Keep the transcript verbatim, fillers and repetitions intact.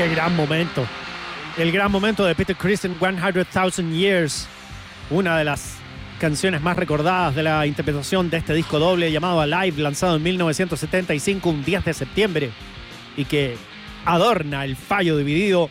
Qué gran momento. El gran momento de Peter Criss en one hundred thousand Years. Una de las canciones más recordadas de la interpretación de este disco doble llamado Alive, lanzado en mil novecientos setenta y cinco, un diez de septiembre, y que adorna el fallo dividido